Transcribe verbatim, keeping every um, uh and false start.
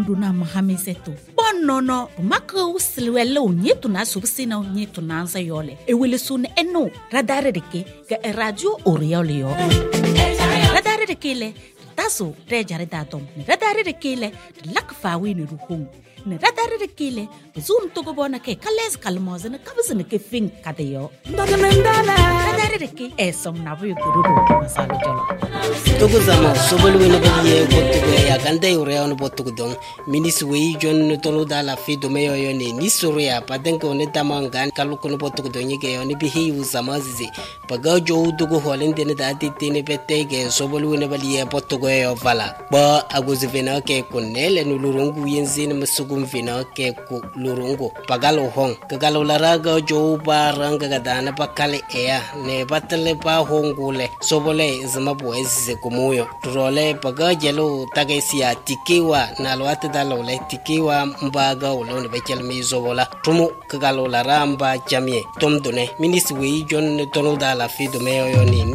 na mahamisetu bonono maka usilwele unyetu na subsina unyetu na anza yole ewele sun eno radare deke ga radio oriole yo radare deke le taso rejare datom radare deke le lakfawi ni ruhung ne radare deke le zoom to go bona ke kales kalmoze ne kabzene ke fin kadeyo radare deke esom na bu guru masalo jolo togo zama sobolu wene baliye botugo ya gande ure on botugo don minis wei jon tolo dala fi do meyo yo ne ni soria padenko ne tamangan kaluko no botugo don yege yo ne bihi uzama zizi paga jo dugo holende ne dati tine petege sobolu wene baliye botugo yo vala ba aguzi vena ke konele no lurungu yenzi ne masugum vena ke ku lurungu pagalo hong kagalo laraga jo baranga gadana pakale eya ne batale pa hongule sobole zama boezi kumuyo role paga jelo tagesia tikiwa na lwate dalole tikiwa mbaga ulone bechel mizobola tumu kagalo la ramba jamie tomdone minis wi jon tono dala fi do meyo ni